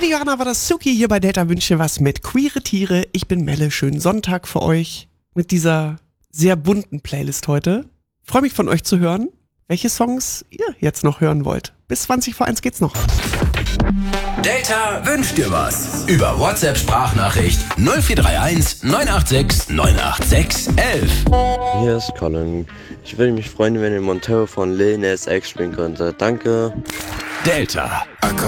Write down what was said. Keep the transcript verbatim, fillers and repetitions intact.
Johanna war das Suki hier bei Delta Wünsche was mit Queere Tiere. Ich bin Melle, schönen Sonntag für euch mit dieser sehr bunten Playlist heute. Freue mich von euch zu hören, welche Songs ihr jetzt noch hören wollt. Bis zwanzig vor eins geht's noch. Delta wünscht dir was. Über WhatsApp-Sprachnachricht null vier drei eins neun acht sechs neun acht sechs elf. Hier ist Colin. Ich würde mich freuen, wenn ihr Montero von Lil Nas X spielen könntet. Danke. Delta.